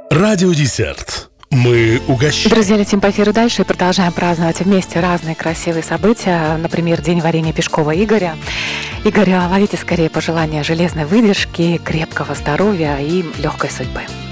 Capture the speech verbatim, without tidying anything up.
Радиодесерт. Мы угощаем. Друзья, летим по эфиру дальше и продолжаем праздновать вместе разные красивые события. Например, день варенья Пешкова Игоря. Игоря, ловите скорее пожелания железной выдержки, крепкого здоровья и легкой судьбы.